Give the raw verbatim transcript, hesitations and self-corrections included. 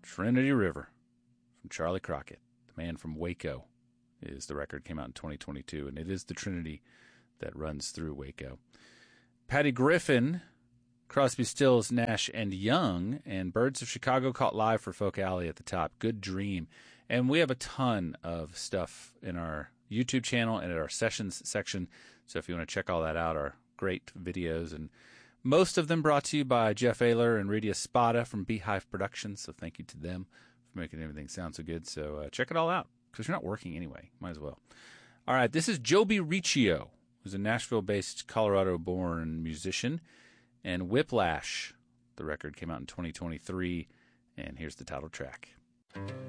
Trinity River from Charlie Crockett, the man from Waco, is the record. Came out in twenty twenty-two, and it is the Trinity that runs through Waco. Patty Griffin, Crosby, Stills, Nash and Young, and Birds of Chicago caught live for Folk Alley at the top. Good Dream. And we have a ton of stuff in our YouTube channel and at our sessions section. So if you want to check all that out, our great videos, and most of them brought to you by Jeff Ayler and Rudy Espada from Beehive Productions. So thank you to them for making everything sound so good. So uh, check it all out, because you're not working anyway. Might as well. All right, this is Joby Riccio, who's a Nashville-based, Colorado-born musician. And Whiplash, the record came out in twenty twenty-three, and here's the title track.